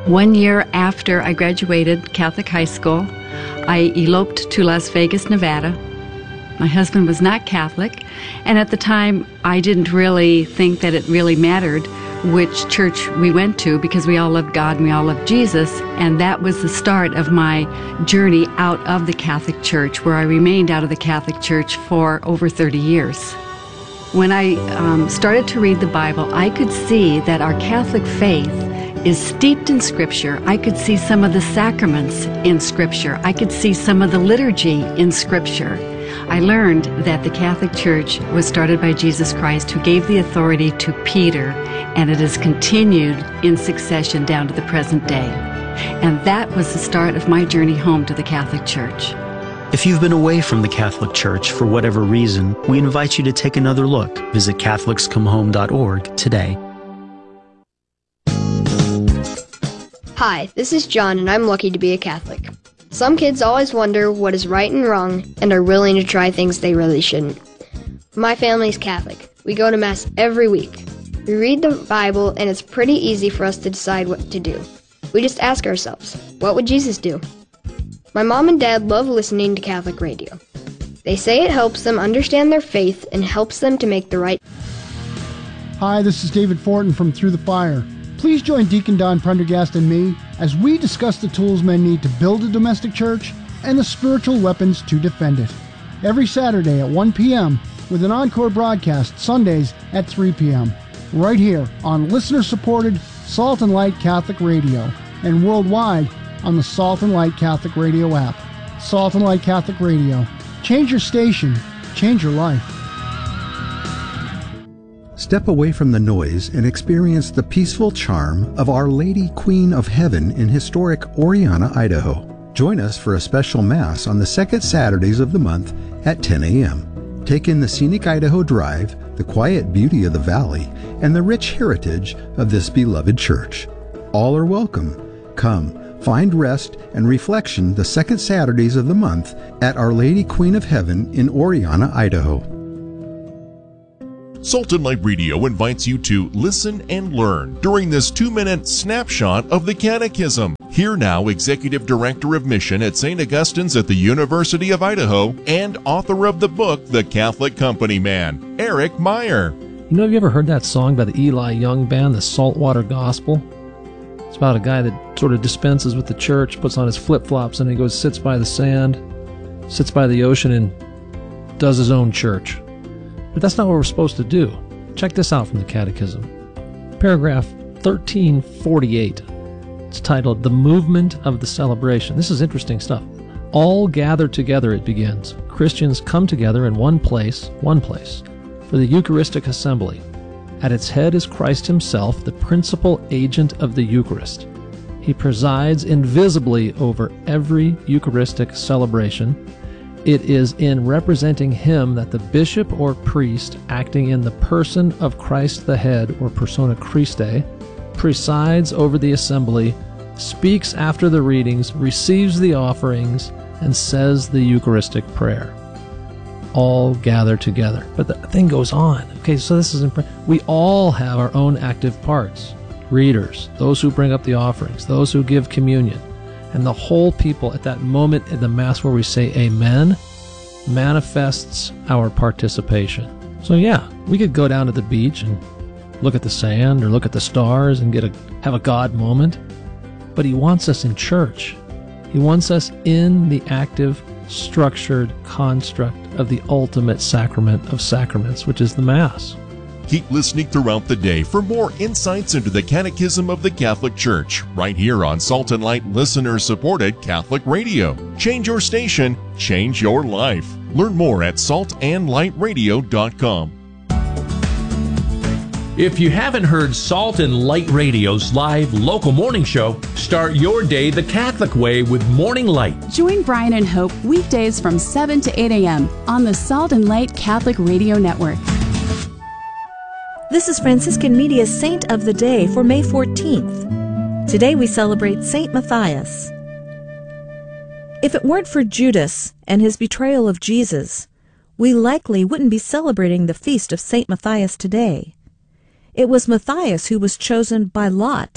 1 year after I graduated Catholic high school, I eloped to Las Vegas, Nevada. My husband was not Catholic, and at the time I didn't really think that it really mattered which church we went to, because we all loved God and we all loved Jesus, and that was the start of my journey out of the Catholic Church, where I remained out of the Catholic Church for over 30 years. When I started to read the Bible, I could see that our Catholic faith is steeped in Scripture. I could see some of the sacraments in Scripture. I could see some of the liturgy in Scripture. I learned that the Catholic Church was started by Jesus Christ, who gave the authority to Peter, and it has continued in succession down to the present day. And that was the start of my journey home to the Catholic Church. If you've been away from the Catholic Church for whatever reason, we invite you to take another look. Visit CatholicsComeHome.org today. Hi, this is John, and I'm lucky to be a Catholic. Some kids always wonder what is right and wrong and are willing to try things they really shouldn't. My family's Catholic. We go to Mass every week. We read the Bible, and it's pretty easy for us to decide what to do. We just ask ourselves, what would Jesus do? My mom and dad love listening to Catholic radio. They say it helps them understand their faith and helps them to make the right. Hi, this is David Fortin from Through the Fire. Please join Deacon Don Prendergast and me as we discuss the tools men need to build a domestic church and the spiritual weapons to defend it. Every Saturday at 1 p.m. with an encore broadcast Sundays at 3 p.m. right here on listener-supported Salt and Light Catholic Radio and worldwide on the Salt and Light Catholic Radio app. Salt and Light Catholic Radio. Change your station. Change your life. Step away from the noise and experience the peaceful charm of Our Lady Queen of Heaven in historic Oriana, Idaho. Join us for a special Mass on the second Saturdays of the month at 10 a.m. Take in the scenic Idaho Drive, the quiet beauty of the valley, and the rich heritage of this beloved church. All are welcome. Come, find rest and reflection the second Saturdays of the month at Our Lady Queen of Heaven in Oriana, Idaho. Salt and Light Radio invites you to listen and learn during this 2-minute snapshot of the Catechism. Here now, Executive Director of Mission at St. Augustine's at the University of Idaho and author of the book, The Catholic Company Man, Eric Meyer. You know, have you ever heard that song by the Eli Young Band, The Saltwater Gospel? It's about a guy that sort of dispenses with the church, puts on his flip-flops, and he goes, sits by the sand, sits by the ocean, and does his own church. But that's not what we're supposed to do. Check this out from the Catechism. Paragraph 1348. It's titled, The Movement of the Celebration. This is interesting stuff. All gather together, it begins. Christians come together in one place, for the Eucharistic assembly. At its head is Christ himself, the principal agent of the Eucharist. He presides invisibly over every Eucharistic celebration. It is in representing him that the bishop or priest, acting in the person of Christ the head, or persona Christi, presides over the assembly, speaks after the readings, receives the offerings, and says the Eucharistic prayer. All gather together. But the thing goes on. Okay, so this is we all have our own active parts. Readers, those who bring up the offerings, those who give communion. And the whole people at that moment in the Mass where we say Amen manifests our participation. So yeah, we could go down to the beach and look at the sand or look at the stars and have a God moment. But he wants us in church. He wants us in the active, structured construct of the ultimate sacrament of sacraments, which is the Mass. Keep listening throughout the day for more insights into the Catechism of the Catholic Church, right here on Salt and Light listener-supported Catholic Radio. Change your station, change your life. Learn more at saltandlightradio.com. If you haven't heard Salt and Light Radio's live local morning show, start your day the Catholic way with Morning Light. Join Brian and Hope weekdays from 7 to 8 a.m. on the Salt and Light Catholic Radio Network. This is Franciscan Media's Saint of the Day for May 14th. Today we celebrate Saint Matthias. If it weren't for Judas and his betrayal of Jesus, we likely wouldn't be celebrating the feast of Saint Matthias today. It was Matthias who was chosen by Lot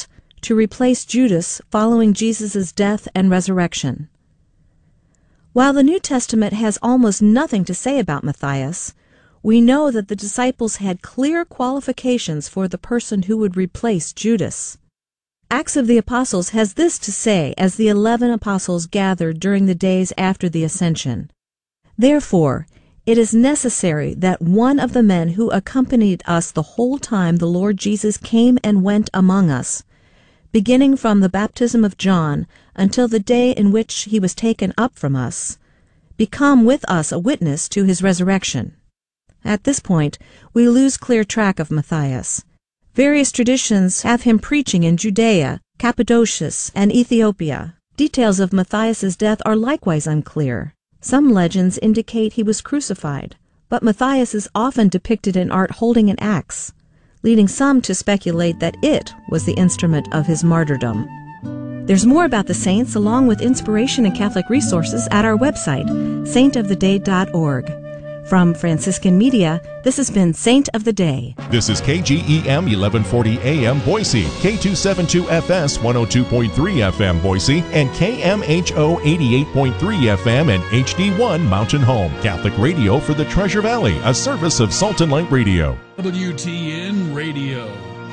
to replace Judas following Jesus' death and resurrection. While the New Testament has almost nothing to say about Matthias, we know that the disciples had clear qualifications for the person who would replace Judas. Acts of the Apostles has this to say as the 11 apostles gathered during the days after the ascension. Therefore, it is necessary that one of the men who accompanied us the whole time the Lord Jesus came and went among us, beginning from the baptism of John until the day in which he was taken up from us, become with us a witness to his resurrection. At this point, we lose clear track of Matthias. Various traditions have him preaching in Judea, Cappadocia, and Ethiopia. Details of Matthias's death are likewise unclear. Some legends indicate he was crucified, but Matthias is often depicted in art holding an axe, leading some to speculate that it was the instrument of his martyrdom. There's more about the saints along with inspiration and Catholic resources at our website, saintoftheday.org. From Franciscan Media, this has been Saint of the Day. This is KGEM 1140 AM Boise, K272FS 102.3 FM Boise, and KMHO 88.3 FM and HD1 Mountain Home. Catholic radio for the Treasure Valley, a service of Salt and Light Radio. WTN Radio.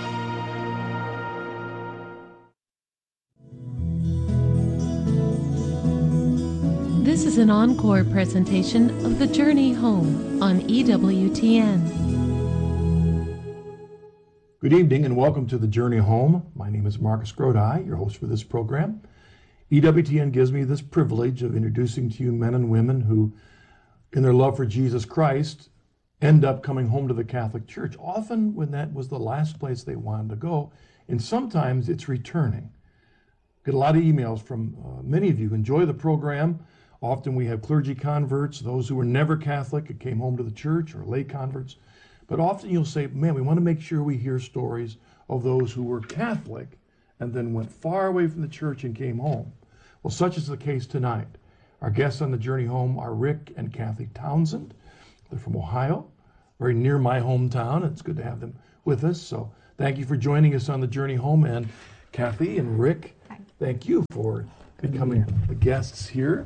This is an encore presentation of The Journey Home on EWTN. Good evening and welcome to The Journey Home. My name is Marcus Grodi, your host for this program. EWTN gives me this privilege of introducing to you men and women who, in their love for Jesus Christ, end up coming home to the Catholic Church, often when that was the last place they wanted to go, and sometimes it's returning. Get a lot of emails from many of you who enjoy the program. Often we have clergy converts, those who were never Catholic and came home to the church, or lay converts. But often you'll say, man, we want to make sure we hear stories of those who were Catholic and then went far away from the church and came home. Well, such is the case tonight. Our guests on the journey home are Rick and Kathy Townsend. They're from Ohio, very near my hometown. It's good to have them with us. So thank you for joining us on the journey home. And Kathy and Rick, thank you for becoming the guests here.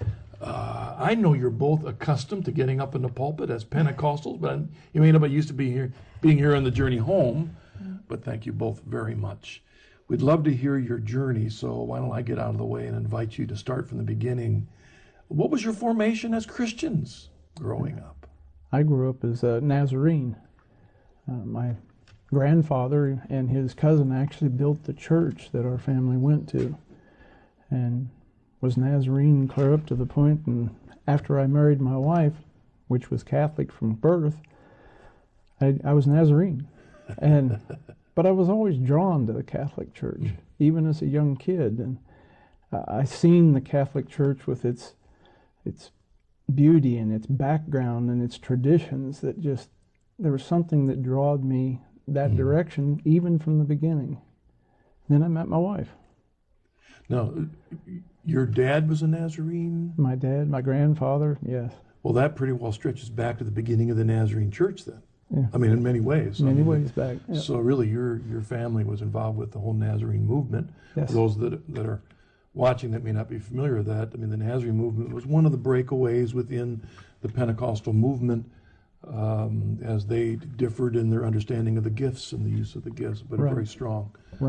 I know you're both accustomed to getting up in the pulpit as Pentecostals, but you may not be used to being here on the journey home. But thank you both very much. We'd love to hear your journey, so why don't I get out of the way and invite you to start from the beginning. What was your formation as Christians growing up? I grew up as a Nazarene. My grandfather and his cousin actually built the church that our family went to, and was Nazarene clear up to the point, and after I married my wife, which was Catholic from birth, I was Nazarene. But I was always drawn to the Catholic Church, even as a young kid. And I seen the Catholic Church with its beauty and its background and its traditions that just, there was something that drawed me that direction, even from the beginning. Then I met my wife. Now, your dad was a Nazarene? My dad, my grandfather, yes. Well, that pretty well stretches back to the beginning of the Nazarene Church then. Yeah. I mean, in many ways. Many ways back. Yeah. So really, your family was involved with the whole Nazarene movement. Yes. For those that are watching that may not be familiar with that, I mean, the Nazarene movement was one of the breakaways within the Pentecostal movement as they differed in their understanding of the gifts and the use of the gifts, but right. a very strong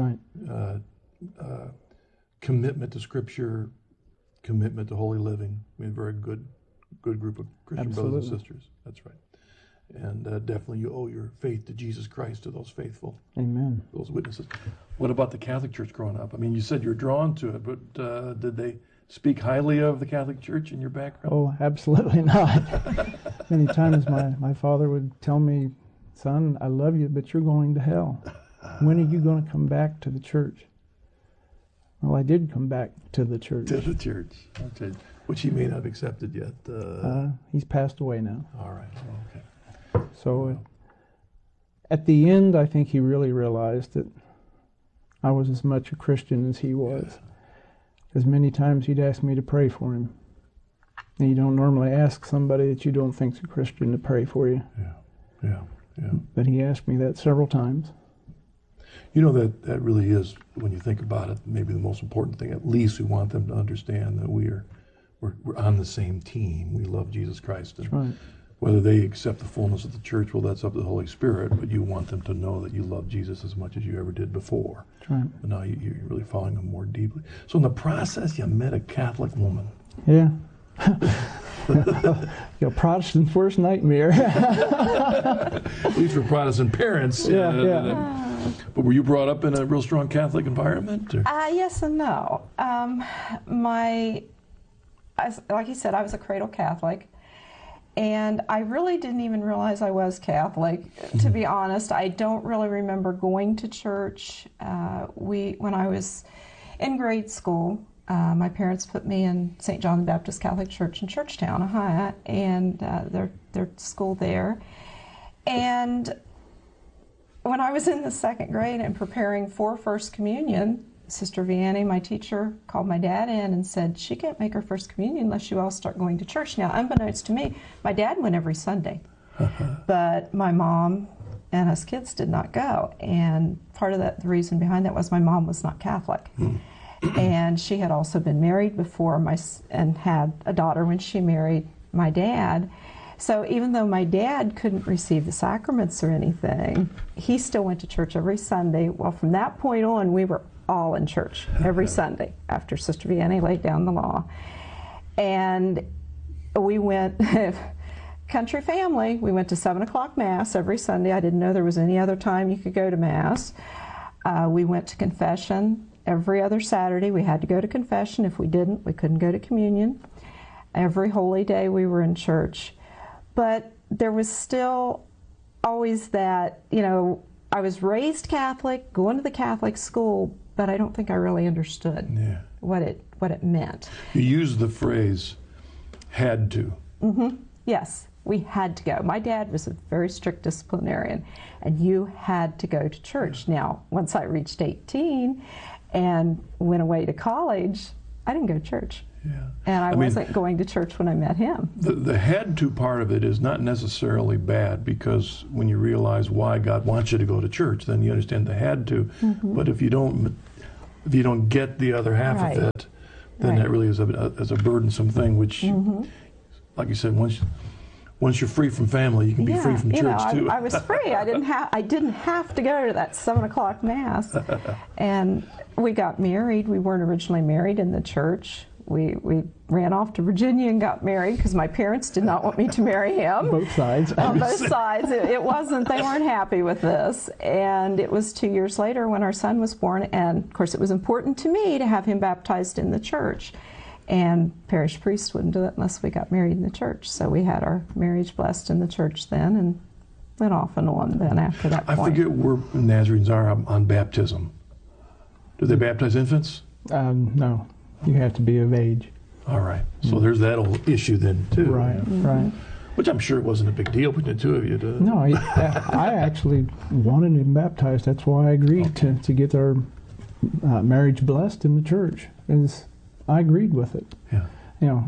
commitment to Scripture, commitment to holy living. I mean, very good group of Christian Absolutely. brothers and sisters. That's right. And definitely you owe your faith to Jesus Christ, to those faithful. Amen. Those witnesses. What about the Catholic Church growing up? I mean, you said you're drawn to it, but did they speak highly of the Catholic Church in your background? Oh, absolutely not. Many times my father would tell me, son, I love you, but you're going to hell. When are you going to come back to the church? Well, I did come back to the church. To the church, okay. Which he may not have accepted yet. He's passed away now. All right, okay. So at the end, I think he really realized that I was as much a Christian as he was. Because many times he'd ask me to pray for him. And you don't normally ask somebody that you don't think's a Christian to pray for you. Yeah. But he asked me that several times. You know, that really is, when you think about it, maybe the most important thing. At least we want them to understand that we're on the same team. We love Jesus Christ. And right. Whether they accept the fullness of the church, well, that's up to the Holy Spirit, but you want them to know that you love Jesus as much as you ever did before. That's right. But now you're really following him more deeply. So in the process, you met a Catholic woman. Yeah. Protestant's worst nightmare. At least for Protestant parents. Yeah. But were you brought up in a real strong Catholic environment? Yes and no. Like you said, I was a cradle Catholic. And I really didn't even realize I was Catholic, to be honest. I don't really remember going to church. When I was in grade school, my parents put me in St. John the Baptist Catholic Church in Churchtown, Ohio, and their school there. And when I was in the second grade and preparing for First Communion, Sister Vianney, my teacher, called my dad in and said, she can't make her First Communion unless you all start going to church. Now, unbeknownst to me, my dad went every Sunday, but my mom and us kids did not go. And part of the reason behind that was my mom was not Catholic. And she had also been married before and had a daughter when she married my dad. So even though my dad couldn't receive the sacraments or anything, he still went to church every Sunday. Well, from that point on, we were all in church every Sunday after Sister Vianney laid down the law. And we went, country family, we went to 7 o'clock Mass every Sunday. I didn't know there was any other time you could go to Mass. We went to confession every other Saturday. We had to go to confession. If we didn't, we couldn't go to communion. Every holy day we were in church. But there was still always that, I was raised Catholic, going to the Catholic school, but I don't think I really understood what it meant. You used the phrase, had to. Mm-hmm. Yes, we had to go. My dad was a very strict disciplinarian, and you had to go to church. Now, once I reached 18 and went away to college, I didn't go to church. Yeah. And I wasn't going to church when I met him. The had to part of it is not necessarily bad, because when you realize why God wants you to go to church, then you understand the had to. Mm-hmm. But if you don't get the other half of it, then that really is a burdensome thing, which, like you said, once you're free from family, you can be free from church too. I was free. I didn't have to go to that 7 o'clock Mass. And we got married. We weren't originally married in the church. We ran off to Virginia and got married because my parents did not want me to marry him. Both sides. On both sides. It wasn't, they weren't happy with this. And it was 2 years later when our son was born, and of course it was important to me to have him baptized in the church. And parish priest wouldn't do it unless we got married in the church. So we had our marriage blessed in the church then, and went off and on then after that point. I forget where Nazarenes are on baptism. Do they baptize infants? No. You have to be of age. All right. So there's that old issue then, too. Right, right. Which I'm sure it wasn't a big deal between the two of you. No, I actually wanted him baptized. That's why I agreed to get our marriage blessed in the church. I agreed with it. Yeah.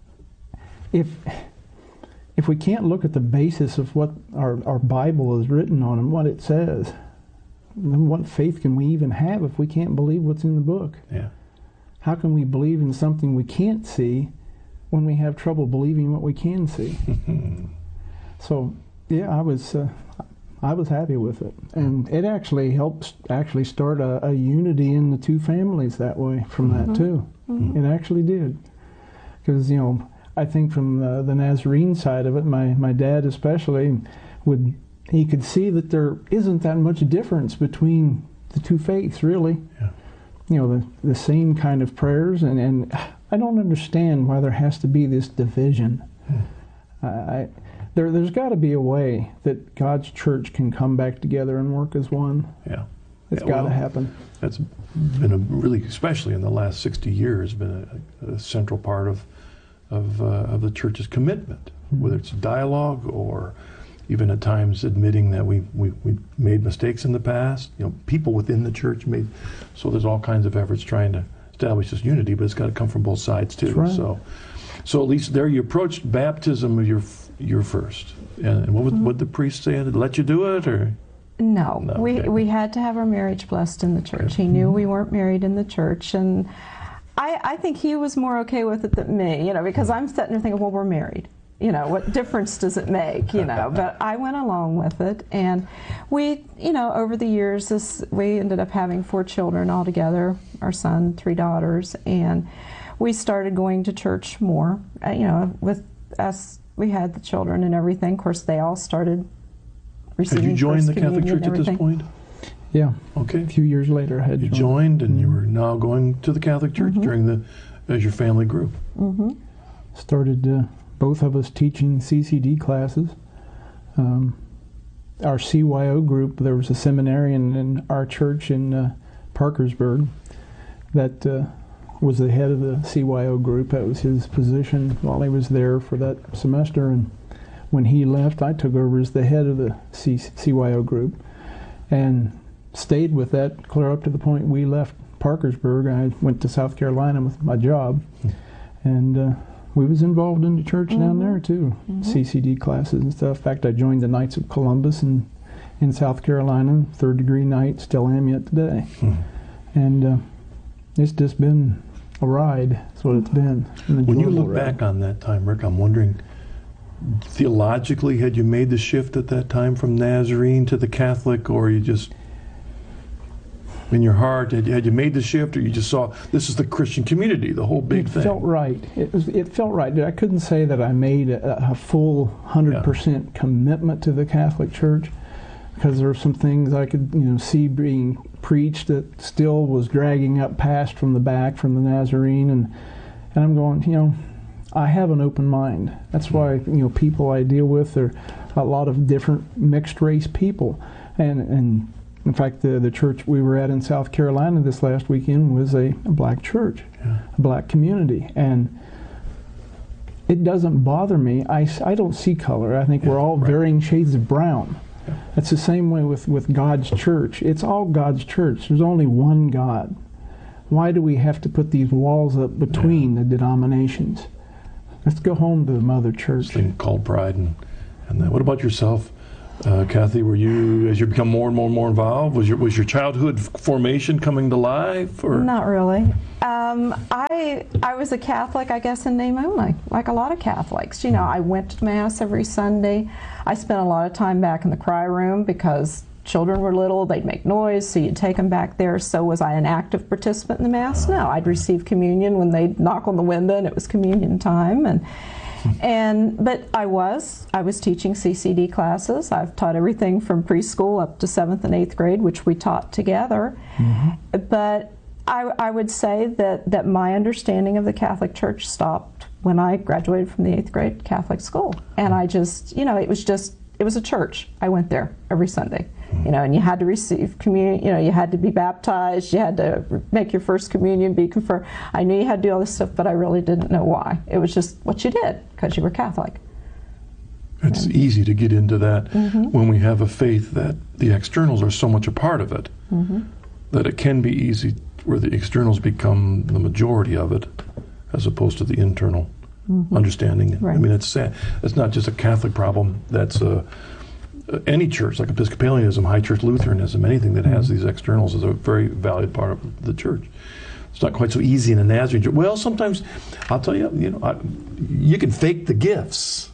If we can't look at the basis of what our Bible is written on and what it says, then what faith can we even have if we can't believe what's in the book? Yeah. How can we believe in something we can't see when we have trouble believing what we can see? So, yeah, I was happy with it, and it actually helped start a unity in the two families that way from that too. It actually did, because I think from the Nazarene side of it, my dad especially he could see that there isn't that much difference between the two faiths really. Yeah. The same kind of prayers, and I don't understand why there has to be this division. There's got to be a way that God's church can come back together and work as one. Yeah. It's got to happen. That's been really, especially in the last 60 years, been a central part of the church's commitment, whether it's dialogue or even at times admitting that we made mistakes in the past. People within the church made, so there's all kinds of efforts trying to establish this unity, but it's got to come from both sides too. That's right. So at least there you approached baptism of your first. And what would the priest say? Did let you do it, or? No, okay. we had to have our marriage blessed in the church. He knew we weren't married in the church, and I think he was more okay with it than me, you know, because I'm sitting there thinking, well, we're married. You know, what difference does it make, you know? But I went along with it, and we, you know, over the years, we ended up having 4 children altogether, our son, 3 daughters, and we started going to church more. You know, with us, we had the children and everything. Of course, they all started receiving Had you joined the First Catholic Communion Church at and this point? Yeah. Okay. A few years later, I had You joined, and you were now going to the Catholic Church as your family grew. Started both of us teaching CCD classes. Our CYO group, there was a seminarian in our church in Parkersburg that was the head of the CYO group. That was his position while he was there for that semester, and when he left, I took over as the head of the CYO group and stayed with that clear up to the point we left Parkersburg. I went to South Carolina with my job, and we was involved in the church down there too, CCD classes and stuff. In fact, I joined the Knights of Columbus in South Carolina, 3rd degree knight, still am yet today. And it's just been a ride. That's what it's been. When you look back on that time, Rick, I'm wondering, theologically, had you made the shift at that time from Nazarene to the Catholic, or you just, in your heart, had you made the shift, or you just saw this is the Christian community, the whole big thing? It felt right. It felt right. I couldn't say that I made a full 100% commitment to the Catholic Church, because there were some things I could see being preached that still was dragging up past from the back from the Nazarene, and I'm going, I have an open mind. That's why people I deal with are a lot of different mixed race people, and in fact, the church we were at in South Carolina this last weekend was a black church, a black community, and it doesn't bother me. I don't see color. I think we're all varying shades of brown. It's the same way with God's church. It's all God's church. There's only one God. Why do we have to put these walls up between the denominations? Let's go home to the mother church. This thing called pride. And that. What about yourself? Kathy, were you, as you become more and more involved, was your childhood formation coming to life? Or? Not really. I was a Catholic, I guess, in name only, like a lot of Catholics. I went to Mass every Sunday. I spent a lot of time back in the cry room because children were little, they'd make noise, so you'd take them back there. So was I an active participant in the Mass? No, I'd receive communion when they'd knock on the window and it was communion time. But I was teaching CCD classes. I've taught everything from preschool up to 7th and 8th grade, which we taught together. But I would say that my understanding of the Catholic Church stopped when I graduated from the 8th grade Catholic school. And I just, it was a church. I went there every Sunday. And you had to receive communion, you had to be baptized, you had to make your first communion, be confirmed. I knew you had to do all this stuff, but I really didn't know why. It was just what you did, because you were Catholic. It's easy to get into that when we have a faith that the externals are so much a part of it, that it can be easy where the externals become the majority of it, as opposed to the internal understanding. Right. I mean, it's sad. It's not just a Catholic problem. That's any church, like Episcopalianism, High Church Lutheranism, anything that has these externals is a very valued part of the church. It's not quite so easy in a Nazarene church. Well, sometimes, I'll tell you, you can fake the gifts,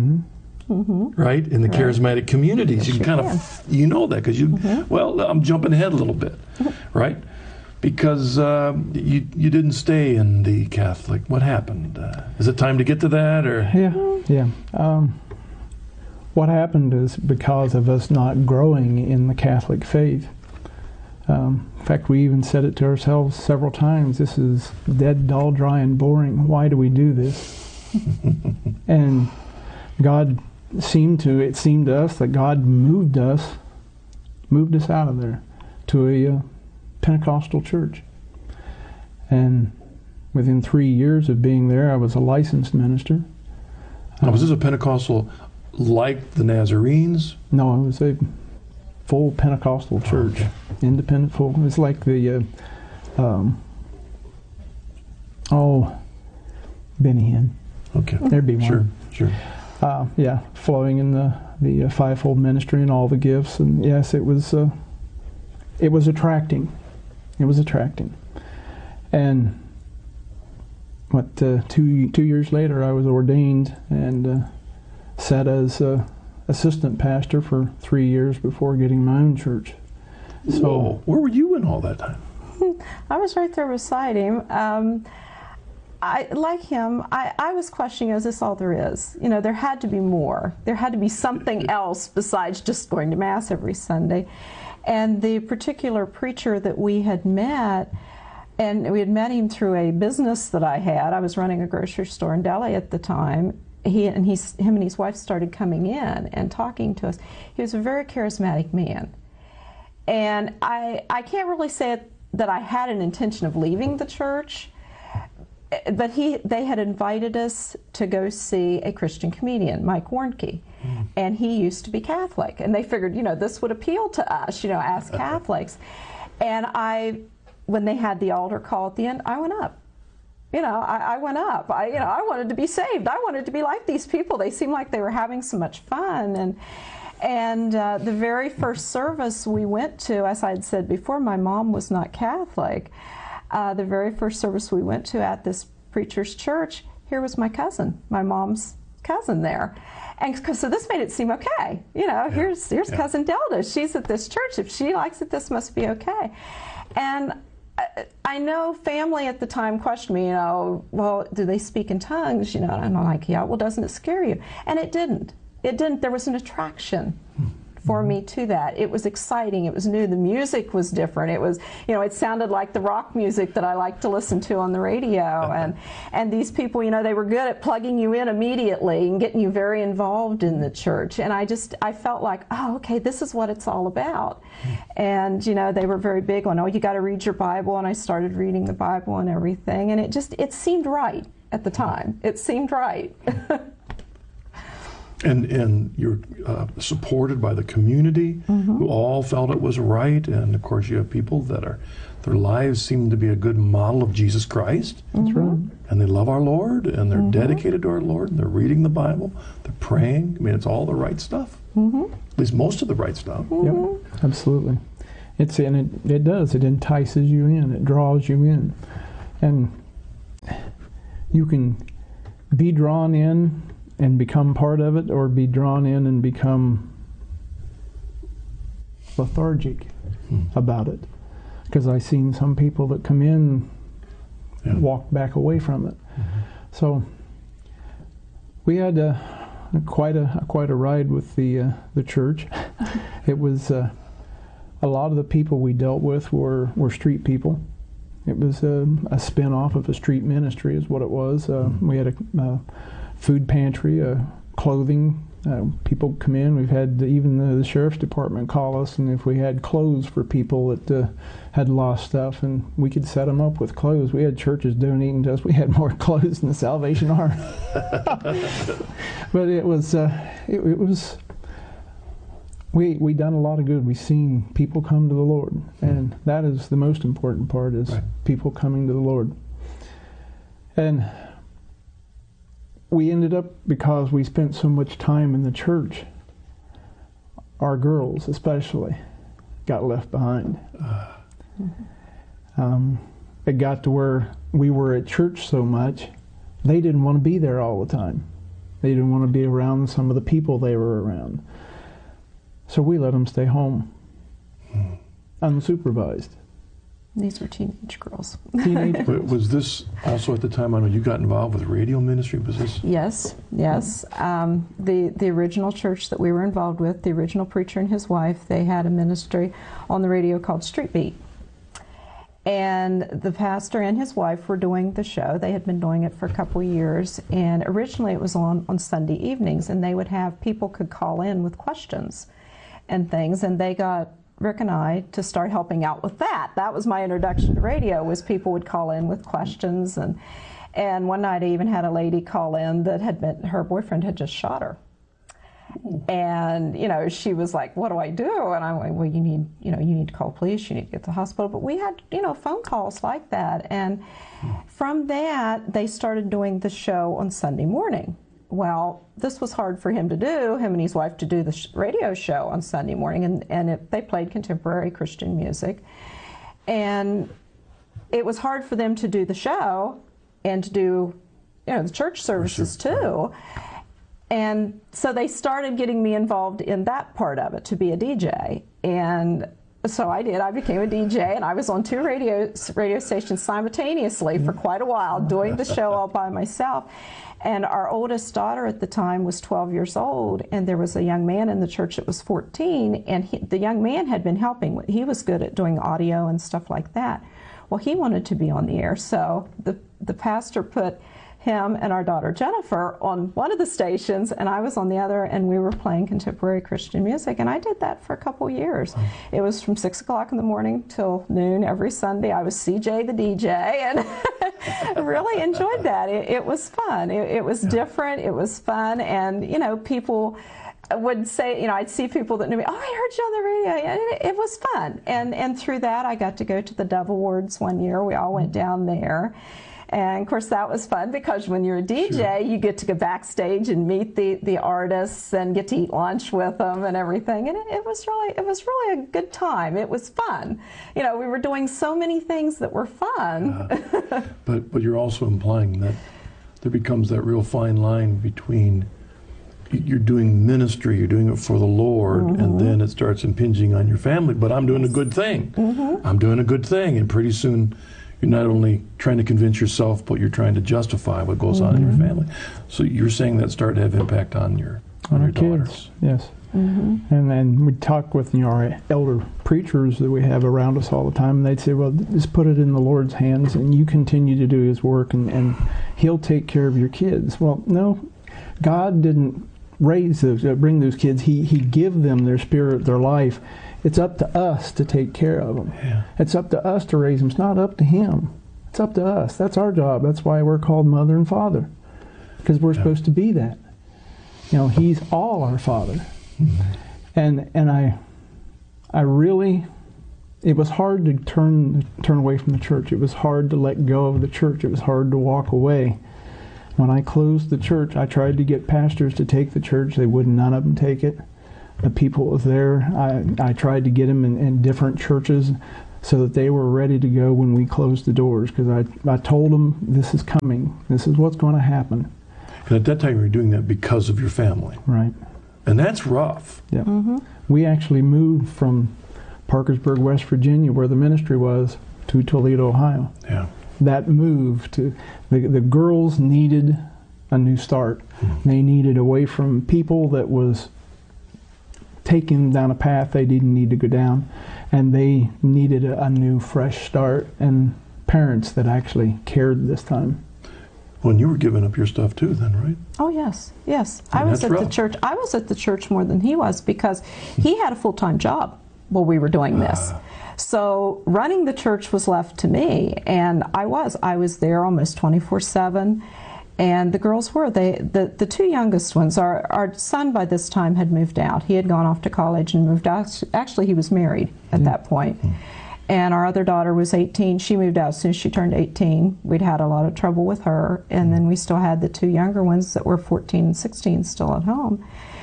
right? In the charismatic communities, you can kind of, that, because well, I'm jumping ahead a little bit, right? Because you didn't stay in the Catholic. What happened? Is it time to get to that, or? Yeah. What happened is because of us not growing in the Catholic faith. In fact, we even said it to ourselves several times, this is dead, dull, dry, and boring. Why do we do this? And it seemed to us that God moved us out of there to a Pentecostal church. And within 3 years of being there, I was a licensed minister. Now, was this a Pentecostal like the Nazarenes? No, it was a full Pentecostal church, independent full. It was like the Benny Hinn. Okay, there'd be one. Sure. flowing in the fivefold ministry and all the gifts, and yes, it was attracting. It was attracting, and 2 years later, I was ordained and sat as assistant pastor for 3 years before getting my own church. So, whoa, where were you in all that time? I was right there beside him. Like him, I was questioning, is this all there is? You know, there had to be more. There had to be something else besides just going to Mass every Sunday. And the particular preacher that we had met, and we had met him through a business that I had. I was running a grocery store in Delhi at the time. Him and his wife started coming in and talking to us. He was a very charismatic man. And I can't really say that I had an intention of leaving the church, but they had invited us to go see a Christian comedian, Mike Warnke, and he used to be Catholic, and they figured, you know, this would appeal to us, you know, as Catholics. And when they had the altar call at the end, I went up. You know, I went up. I wanted to be saved. I wanted to be like these people. They seemed like they were having so much fun. And the very first service we went to, as I had said before, my mom was not Catholic. The very first service we went to at this preacher's church, here was my cousin, my mom's cousin there. And so this made it seem okay. You know, here's Cousin Delta. She's at this church. If she likes it, this must be okay. And I know family at the time questioned me, you know, well, do they speak in tongues? You know, and I'm like, yeah, well, doesn't it scare you? And it didn't. It didn't. There was an attraction for me to that. It was exciting. It was new. The music was different. It was, you know, it sounded like the rock music that I like to listen to on the radio. And these people, you know, they were good at plugging you in immediately and getting you very involved in the church. And I felt like, oh, okay, this is what it's all about. And, you know, they were very big on, oh, you got to read your Bible. And I started reading the Bible and everything. And it seemed right at the time. It seemed right. And you're supported by the community who all felt it was right. And of course, you have people that their lives seem to be a good model of Jesus Christ. That's right. And they love our Lord, and they're dedicated to our Lord, and they're reading the Bible, they're praying. I mean, it's all the right stuff. At least most of the right stuff. Yep, absolutely. It does. It entices you in. It draws you in. And you can be drawn in and become part of it, or be drawn in and become lethargic about it. Because I've seen some people that come in walk back away from it. So we had quite a ride with the church. It was a lot of the people we dealt with were street people. It was a spin-off of a street ministry is what it was. We had a food pantry, clothing. People come in. We've had even the sheriff's department call us, and if we had clothes for people that had lost stuff, and we could set them up with clothes. We had churches donating to us. We had more clothes than the Salvation Army. But it was we done a lot of good. We've seen people come to the Lord, and that is the most important part, is people coming to the Lord. And we ended up, because we spent so much time in the church, our girls especially got left behind. It got to where we were at church so much, they didn't want to be there all the time. They didn't want to be around some of the people they were around. So we let them stay home, unsupervised. These were teenage girls. Was this also at the time, I know you got involved with radio ministry? Was this? Yes. The original church that we were involved with, the original preacher and his wife, they had a ministry on the radio called Street Beat. And the pastor and his wife were doing the show. They had been doing it for a couple of years. And originally it was on Sunday evenings, and they would have people could call in with questions and things, and they got Rick and I to start helping out with that. That was my introduction to radio, was people would call in with questions. And one night I even had a lady call in that her boyfriend had just shot her. And, you know, she was like, what do I do? And I'm like, well, you need to call police, you need to get to the hospital. But we had, phone calls like that. And from that, they started doing the show on Sunday morning, Well, this was hard for him to do, him and his wife, to do the radio show on Sunday morning, and they played contemporary Christian music. And it was hard for them to do the show and to do, the church services too. And so they started getting me involved in that part of it, to be a DJ. And so I did. I became a DJ, and I was on 2 radio stations simultaneously for quite a while, doing the show all by myself. And our oldest daughter at the time was 12 years old, and there was a young man in the church that was 14, and the young man had been helping. He was good at doing audio and stuff like that. Well, he wanted to be on the air, so the pastor put him and our daughter Jennifer on one of the stations, and I was on the other, and we were playing contemporary Christian music, and I did that for a couple years. It was from 6 o'clock in the morning till noon every Sunday. I was CJ the DJ, and really enjoyed that. It was fun. It was different. It was fun, and people would say, I'd see people that knew me, oh, I heard you on the radio, and it was fun. And through that, I got to go to the Dove Awards one year. We all went down there. And of course that was fun, because when you're a DJ, you get to go backstage and meet the artists and get to eat lunch with them and everything. And it was really a good time. It was fun. We were doing so many things that were fun. But you're also implying that there becomes that real fine line between you're doing ministry, you're doing it for the Lord, and then it starts impinging on your family. But I'm doing a good thing. I'm doing a good thing, and pretty soon you're not only trying to convince yourself, but you're trying to justify what goes on in your family. So you're saying that started to have impact on your daughters. Kids, yes. And then we talk with our elder preachers that we have around us all the time, and they'd say, well, just put it in the Lord's hands, and you continue to do His work, and He'll take care of your kids. Well, no, God didn't bring those kids. He give them their spirit, their life. It's up to us to take care of them. Yeah. It's up to us to raise them. It's not up to Him. It's up to us. That's our job. That's why we're called mother and father, because we're supposed to be that. He's all our Father. And I really, it was hard to turn away from the church. It was hard to let go of the church. It was hard to walk away. When I closed the church, I tried to get pastors to take the church. They wouldn't. None of them take it. The people that was there, I tried to get them in different churches so that they were ready to go when we closed the doors, because I told them, this is coming. This is what's going to happen. And at that time, you were doing that because of your family. Right. And that's rough. Yeah. We actually moved from Parkersburg, West Virginia, where the ministry was, to Toledo, Ohio. Yeah. That move to the girls needed a new start. They needed away from people that was taking them down a path they didn't need to go down, and they needed a new, fresh start, and parents that actually cared this time. Well, and you were giving up your stuff too then, right? Oh, yes. And I was at rough. the church. I was at the church more than he was, because he had a full-time job while we were doing this. So running the church was left to me, and I was there almost 24/7. And the girls were. The 2 youngest ones, our son by this time had moved out. He had gone off to college and moved out. Actually, he was married at that point. And our other daughter was 18. She moved out as soon as she turned 18. We'd had a lot of trouble with her. And then we still had the 2 younger ones that were 14 and 16 still at home.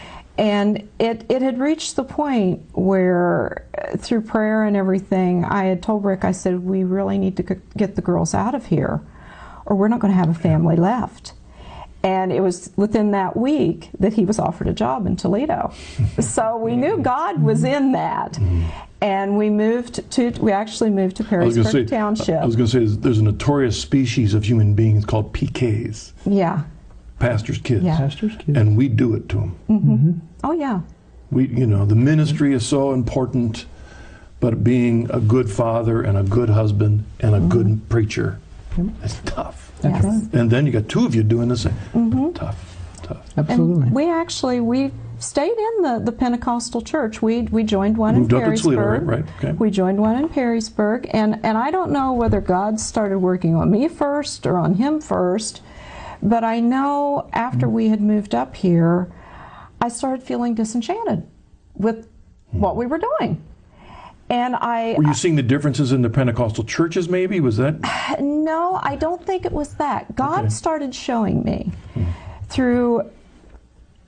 And it had reached the point where, through prayer and everything, I had told Rick, I said, we really need to get the girls out of here, or we're not going to have a family left. And it was within that week that he was offered a job in Toledo. So we knew God was in that. And we actually moved to Perrysburg Township. I was going to say, there's a notorious species of human beings called PKs. Yeah. Pastors' kids. Yeah. Pastors' kids. And we do it to them. Oh, yeah. The ministry is so important, but being a good father and a good husband and a good preacher, it's tough. That's right. And then you got 2 of you doing the same. Tough. Absolutely. And we stayed in the Pentecostal church. We joined one Moved in up to Toledo, Perrysburg. right? Okay. We joined one in Perrysburg, and I don't know whether God started working on me first or on him first, but I know after we had moved up here, I started feeling disenchanted with what we were doing. And were you seeing the differences in the Pentecostal churches, maybe? Was that? No, I don't think it was that. God started showing me through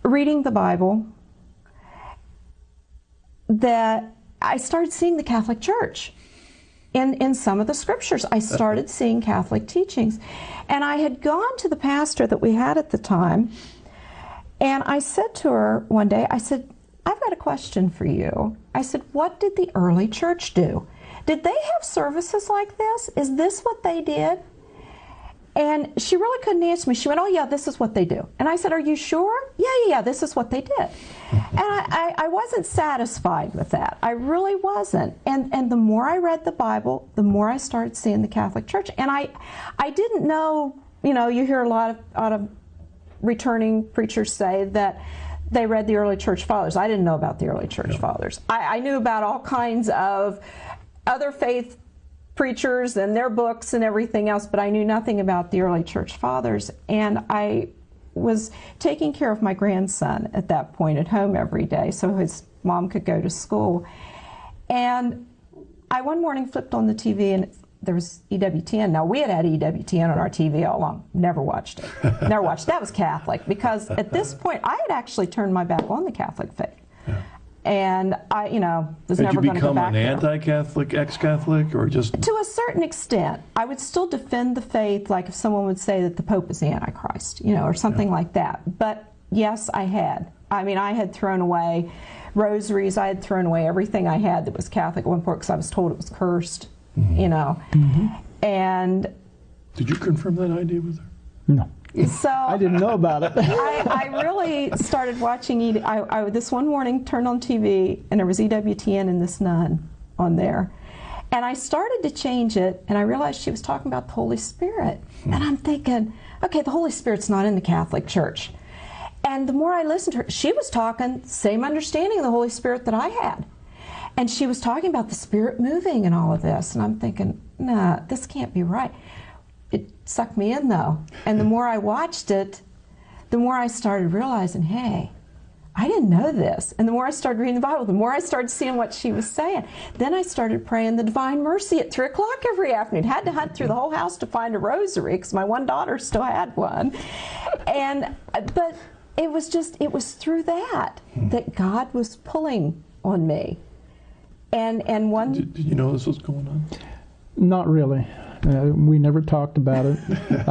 reading the Bible that I started seeing the Catholic Church. In some of the scriptures, I started seeing Catholic teachings. And I had gone to the pastor that we had at the time, and I said to her one day, I said, I've got a question for you. I said, what did the early church do? Did they have services like this? Is this what they did? And she really couldn't answer me. She went, oh yeah, this is what they do. And I said, are you sure? Yeah, this is what they did. And I wasn't satisfied with that. I really wasn't. And the more I read the Bible, the more I started seeing the Catholic Church. And I didn't know, you hear a lot of returning preachers say that they read the early church fathers. I didn't know about the early church fathers. I knew about all kinds of other faith preachers and their books and everything else, but I knew nothing about the early church fathers. And I was taking care of my grandson at that point at home every day so his mom could go to school. And I one morning flipped on the TV and there was EWTN. Now, we had EWTN on our TV all along. Never watched it. Never watched it. That was Catholic, because at this point I had actually turned my back on the Catholic faith. Yeah. And I, was never going to go back there. Did you become an anti-Catholic, ex-Catholic, or just? To a certain extent. I would still defend the faith, like if someone would say that the Pope is the Antichrist, or something like that. But yes, I had. I mean, I had thrown away rosaries. I had thrown away everything I had that was Catholic at one point because I was told it was cursed, And did you confirm that idea with her? No. So I didn't know about it. I really started watching. I this one morning turned on TV and there was EWTN and this nun on there, and I started to change it, and I realized she was talking about the Holy Spirit, and I'm thinking, okay, the Holy Spirit's not in the Catholic Church. And the more I listened to her, she was talking same understanding of the Holy Spirit that I had, and she was talking about the Spirit moving and all of this, and I'm thinking, nah, this can't be right. It sucked me in, though. And the more I watched it, the more I started realizing, hey, I didn't know this. And the more I started reading the Bible, the more I started seeing what she was saying. Then I started praying the Divine Mercy at 3 o'clock every afternoon. Had to hunt through the whole house to find a rosary because my one daughter still had one. But it was through that God was pulling on me. And one... Did you know this was going on? Not really. We never talked about it.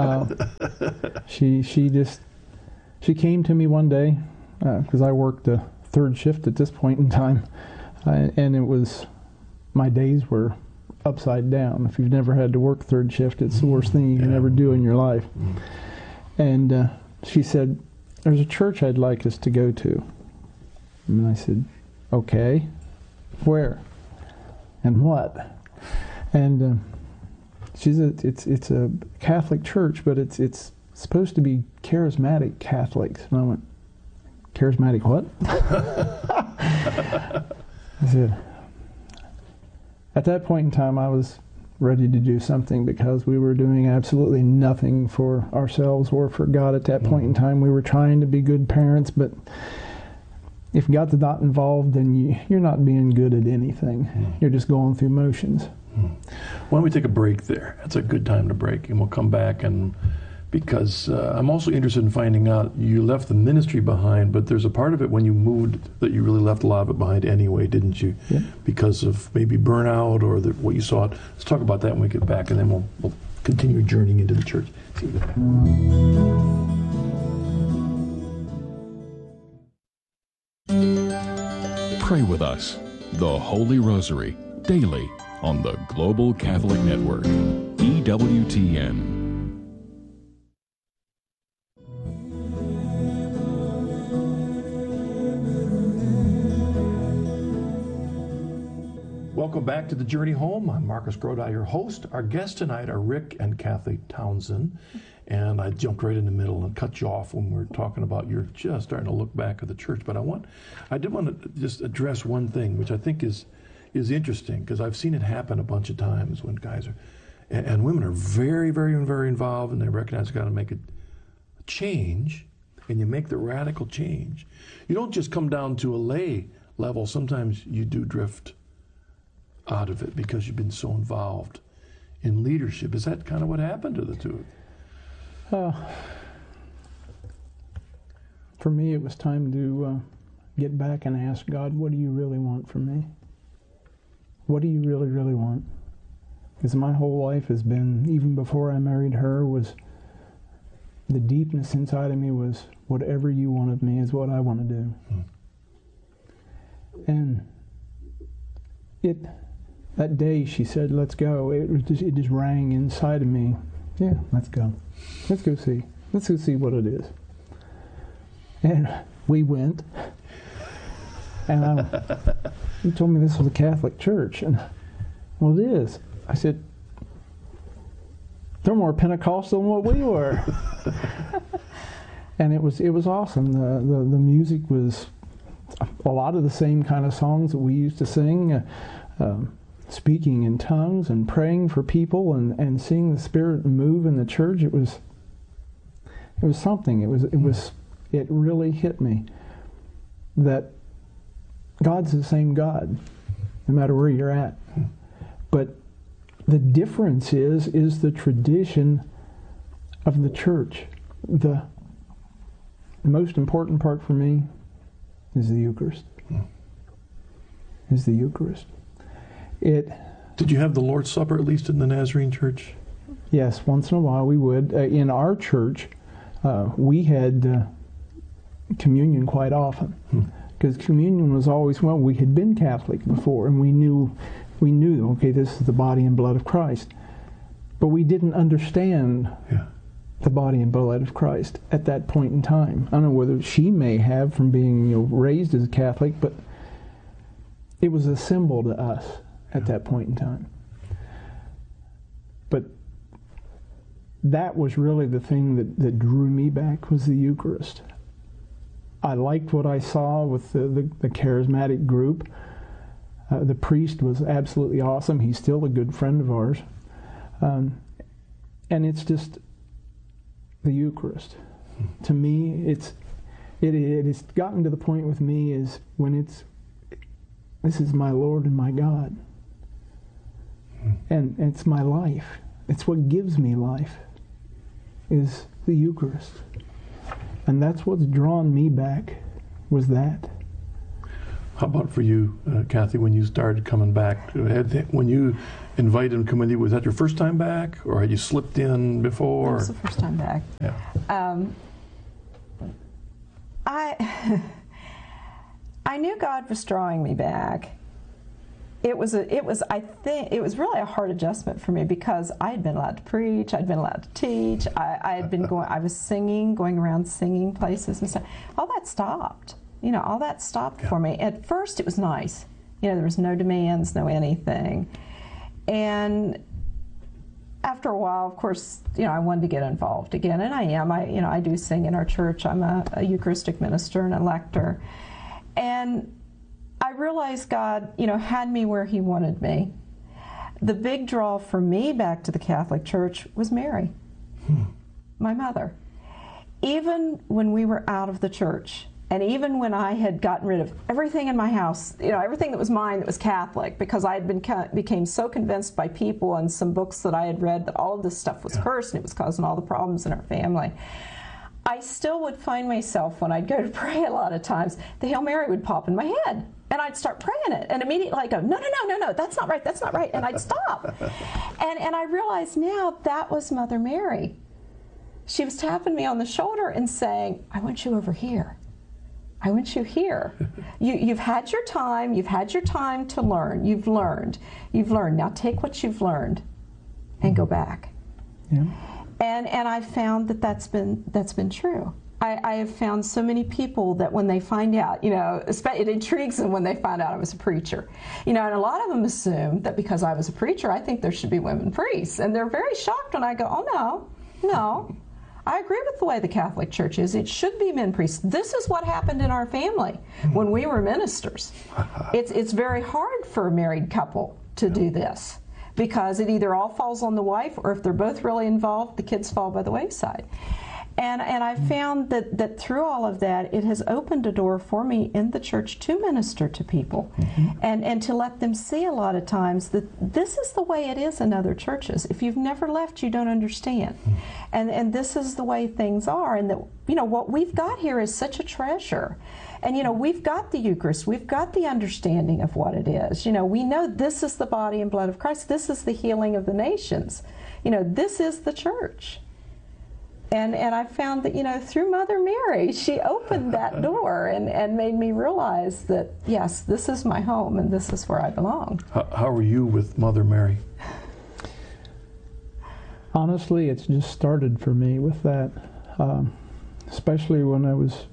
She came to me one day because I worked a third shift at this point in time, and it was, my days were upside down. If you've never had to work third shift, it's the worst thing you can ever do in your life. And she said, "There's a church I'd like us to go to." And I said, "Okay, where and what?" And it's a Catholic church, but it's supposed to be charismatic Catholics. And I went, charismatic what? I said, at that point in time, I was ready to do something because we were doing absolutely nothing for ourselves or for God at that point in time. We were trying to be good parents, but if God's not involved, then you're not being good at anything. You're just going through motions. Why don't we take a break there? That's a good time to break, and we'll come back. And because I'm also interested in finding out, you left the ministry behind, but there's a part of it when you moved that you really left a lot of it behind anyway, didn't you? Yeah. Because of maybe burnout or what you saw. Let's talk about that when we get back, and then we'll continue journeying into the church. See you back. Pray with us. The Holy Rosary, daily on the Global Catholic Network, EWTN. Welcome back to The Journey Home. I'm Marcus Grodi, your host. Our guests tonight are Rick and Kathy Townsend. And I jumped right in the middle and cut you off when we were talking about you're just starting to look back at the church. But I did want to just address one thing, which I think is interesting, because I've seen it happen a bunch of times when guys are, and women are very, very, very involved, and they recognize they've got to make a change, and you make the radical change. You don't just come down to a lay level. Sometimes you do drift out of it because you've been so involved in leadership. Is that kind of what happened to the two of you? for me, it was time to get back and ask God, what do you really want from me? What do you really, really want? Because my whole life has been, even before I married her, was the deepness inside of me was, whatever you want of me is what I want to do. And that day she said, let's go, it just rang inside of me. Yeah, let's go. Let's go see. Let's go see what it is. And we went. And you told me this was a Catholic church. And, well, it is. I said, they're more Pentecostal than what we were. And it was awesome. The music was a lot of the same kind of songs that we used to sing, speaking in tongues and praying for people and seeing the Spirit move in the church. It was something. It really hit me that God's the same God, no matter where you're at. But the difference is the tradition of the church. The most important part for me is the Eucharist. Is the Eucharist. Did you have the Lord's Supper at least in the Nazarene church? Yes, once in a while we would. In our church, we had communion quite often. Because communion was always, well, we had been Catholic before, and we knew, okay, this is the body and blood of Christ. But we didn't understand the body and blood of Christ at that point in time. I don't know whether she may have from being raised as a Catholic, but it was a symbol to us at that point in time. But that was really the thing that drew me back, was the Eucharist. I liked what I saw with the charismatic group. The priest was absolutely awesome. He's still a good friend of ours. And it's just the Eucharist. To me, it has gotten to the point with me is when this is my Lord and my God. And it's my life. It's what gives me life, is the Eucharist. And that's what's drawn me back, was that. How about for you, Kathy, when you started coming back? When you invited him to come with you, was that your first time back, or had you slipped in before? It was the first time back. Yeah. I knew God was drawing me back. It was really a hard adjustment for me, because I had been allowed to preach, I'd been allowed to teach, I was singing, going around singing places and stuff. All that stopped. All that stopped for me. At first it was nice. There was no demands, no anything. And after a while, of course, I wanted to get involved again, and I am. I do sing in our church. I'm a Eucharistic minister and a lector. And I realized God, had me where He wanted me. The big draw for me back to the Catholic Church was Mary, my mother. Even when we were out of the church, and even when I had gotten rid of everything in my house, everything that was mine that was Catholic, because I had became so convinced by people and some books that I had read that all of this stuff was cursed and it was causing all the problems in our family. I still would find myself, when I'd go to pray a lot of times, the Hail Mary would pop in my head. And I'd start praying it, and immediately I'd go, no, that's not right, and I'd stop. And I realize now that was Mother Mary. She was tapping me on the shoulder and saying, I want you over here. I want you here. You've had your time to learn. You've learned. Now take what you've learned and go back. Yeah. And I've found that's been true. I have found so many people that when they find out, it intrigues them when they find out I was a preacher. And a lot of them assume that because I was a preacher, I think there should be women priests. And they're very shocked when I go, oh, no. I agree with the way the Catholic Church is. It should be men priests. This is what happened in our family when we were ministers. It's very hard for a married couple to do this, because it either all falls on the wife, or if they're both really involved, the kids fall by the wayside. And I found that through all of that, it has opened a door for me in the church to minister to people, and to let them see a lot of times that this is the way it is in other churches. If you've never left, you don't understand. And this is the way things are, and that, you know, what we've got here is such a treasure. And, you know, we've got the Eucharist, we've got the understanding of what it is. You know, we know this is the body and blood of Christ, this is the healing of the nations. You know, this is the church. And I found that, you know, through Mother Mary, she opened that door and made me realize that, yes, this is my home and this is where I belong. How are you with Mother Mary? Honestly, it's just started for me with that, especially when I was,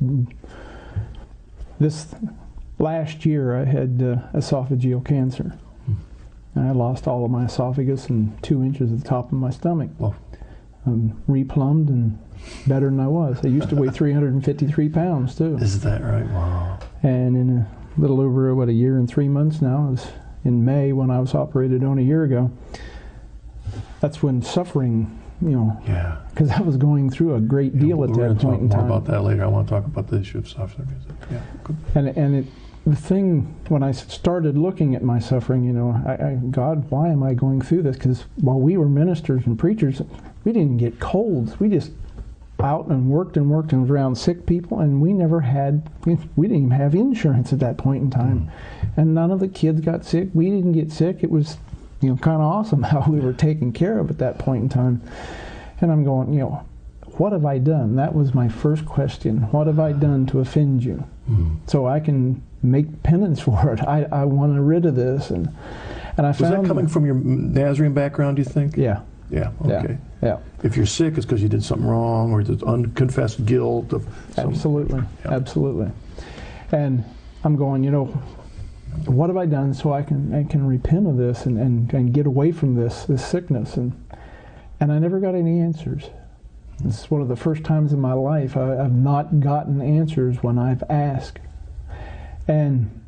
this last year I had esophageal cancer. And I lost all of my esophagus and 2 inches at the top of my stomach. Whoa. Replumbed and better than I was. I used to weigh 353 pounds too. Is that right? Wow. And in a little over, a year and 3 months now, it was in May when I was operated on a year ago, that's when suffering, you know, because I was going through a great deal at that point in time. We're going to talk more about that later. I want to talk about the issue of suffering. Yeah. Good. And the thing, when I started looking at my suffering, you know, God, why am I going through this? Because while we were ministers and preachers, we didn't get colds. We just out and worked and was around sick people, and we didn't even have insurance at that point in time. And none of the kids got sick. We didn't get sick. It was, you know, kind of awesome how we were taken care of at that point in time. And I'm going, you know, what have I done? That was my first question. What have I done to offend you? So I can make penance for it. I want rid of this. And I found... Was that coming from your Nazarene background, do you think? Yeah. Yeah, okay. Yeah. If you're sick, it's because you did something wrong, or there's unconfessed guilt of some... Absolutely, absolutely. And I'm going, you know, what have I done so I can repent of this and get away from this sickness? And I never got any answers. This is one of the first times in my life I've not gotten answers when I've asked. And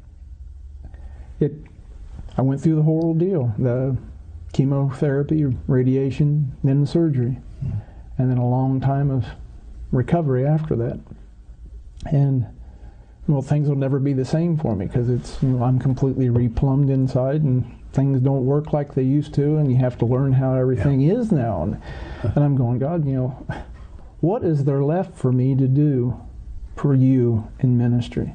I went through the whole ordeal, the chemotherapy, radiation, then the surgery, and then a long time of recovery after that. And well, things will never be the same for me because it's, you know, I'm completely replumbed inside, and things don't work like they used to, and you have to learn how everything is now. And I'm going, God, you know, what is there left for me to do for you in ministry?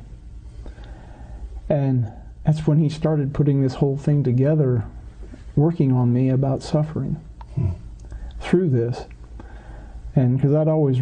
And that's when he started putting this whole thing together, working on me about suffering through this. And because I'd always